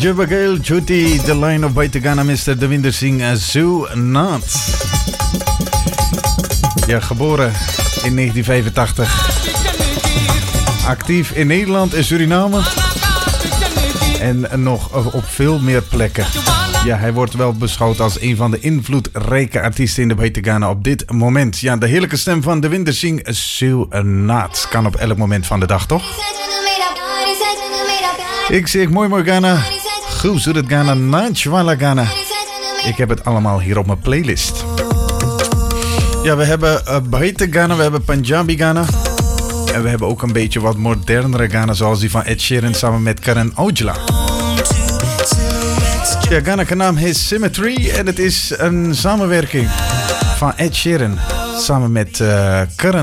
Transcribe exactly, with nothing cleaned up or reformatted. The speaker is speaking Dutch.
Jubagel Chuti, The Line of Baita Ghana, mister Devinder Singh Soonnath. Ja, geboren in negentien vijfentachtig. Actief in Nederland en Suriname. En nog op veel meer plekken. Ja, hij wordt wel beschouwd als een van de invloedrijke artiesten in de Baita Ghana op dit moment. Ja, de heerlijke stem van Devinder Singh Soonnath kan op elk moment van de dag, toch? Ik zeg mooi mooi Ghana. Goed zo het Ghana, Nachwala Ghana. Ik heb het allemaal hier op mijn playlist. Ja, we hebben uh, Baita Ghana, we hebben Punjabi Ghana. En we hebben ook een beetje wat modernere Ghana, zoals die van Ed Sheeran samen met Karan Aujla. Ja, Ghana naam is Symmetry en het is een samenwerking van Ed Sheeran samen met uh, Karan